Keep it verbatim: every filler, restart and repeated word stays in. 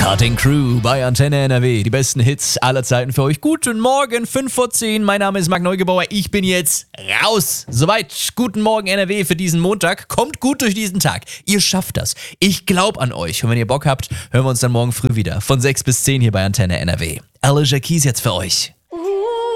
Cutting Crew bei Antenne N R W. Die besten Hits aller Zeiten für euch. Guten Morgen, fünf vor zehn. Mein Name ist Marc Neugebauer. Ich bin jetzt raus. Soweit. Guten Morgen N R W für diesen Montag. Kommt gut durch diesen Tag. Ihr schafft das. Ich glaube an euch. Und wenn ihr Bock habt, hören wir uns dann morgen früh wieder. Von sechs bis zehn hier bei Antenne N R W. Alicia Keys jetzt für euch.